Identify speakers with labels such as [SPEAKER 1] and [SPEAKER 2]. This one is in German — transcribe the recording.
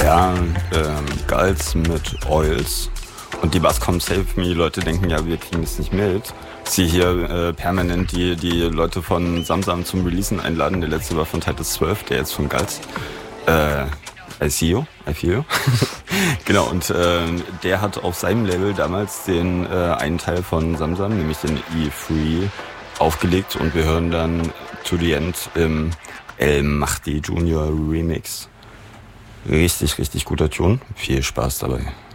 [SPEAKER 1] Ja, Gulls mit Oils. Und die Buzzcom Save Me, Leute denken ja, wir kriegen das nicht mit. Ich sehe hier permanent die Leute von Samsam zum Releasen einladen. Der letzte war von Title 12, der jetzt von Gulls. I feel you. Genau, und der hat auf seinem Label damals den einen Teil von Samsam, nämlich den E3, aufgelegt. Und wir hören dann To The End im El Mahdi Junior Remix. Richtig, richtig guter Tune. Viel Spaß dabei.